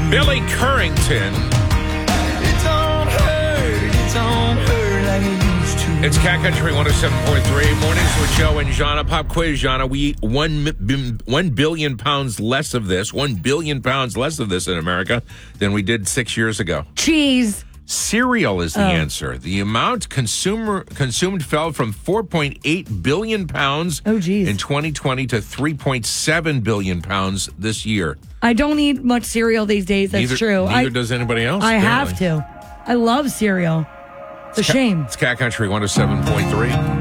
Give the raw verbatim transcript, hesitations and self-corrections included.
Billy Currington. It don't hurt, it don't hurt like it used to. It's Cat Country one oh seven point three. Mornings with Joe and Jana. Pop quiz, Jana. We eat one, m- one billion pounds less of this, one billion pounds less of this in America than we did six years ago. Cheese. Cereal is the Oh. answer. The amount consumer consumed fell from four point eight billion pounds Oh, geez. in twenty twenty to three point seven billion pounds this year. I don't eat much cereal these days. That's neither, true. Neither I, does anybody else. I apparently. have to. I love cereal. It's a shame. It's Cat Country one oh seven point three.